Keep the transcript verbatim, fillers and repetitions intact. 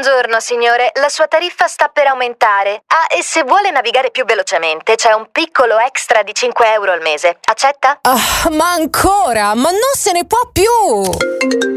Buongiorno signore, la sua tariffa sta per aumentare. Ah, e se vuole navigare più velocemente c'è un piccolo extra di cinque euro al mese. Accetta? Ah, ma ancora? Ma non se ne può più!